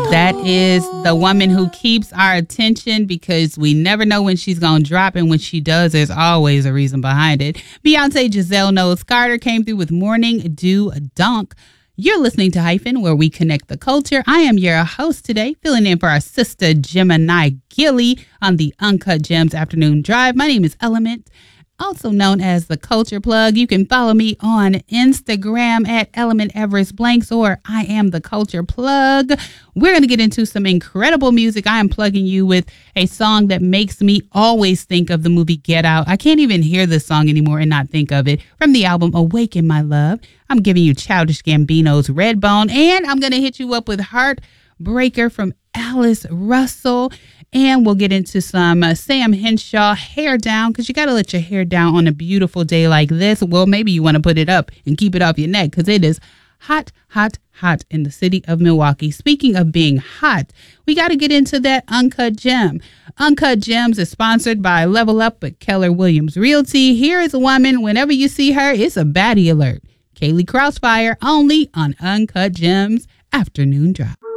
That is the woman who keeps our attention because we never know when she's going to drop. And when she does, there's always a reason behind it. Beyonce Giselle Knowles Carter came through with Morning Dew Dunk. You're listening to Hyphen, where we connect the culture. I am your host today, filling in for our sister Gemini Gilly on the Uncut Gems Afternoon Drive. My name is Element, also known as the Culture Plug. You can follow me on Instagram at Element Everest Blanks, or I am the Culture Plug. We're going to get into some incredible music. I am plugging you with a song that makes me always think of the movie Get Out. I can't even hear this song anymore and not think of it. From the album Awaken My Love, I'm giving you Childish Gambino's Redbone, and I'm going to hit you up with Heartbreaker from Alice Russell. And we'll get into some Sam Henshaw, Hair Down, because you got to let your hair down on a beautiful day like this. Well, maybe you want to put it up and keep it off your neck because it is hot, hot, hot in the city of Milwaukee. Speaking of being hot, we got to get into that Uncut Gem. Uncut Gems is sponsored by Level Up at Keller Williams Realty. Here is a woman, whenever you see her, it's a baddie alert. Kaylee Crossfire, only on Uncut Gems Afternoon Drop.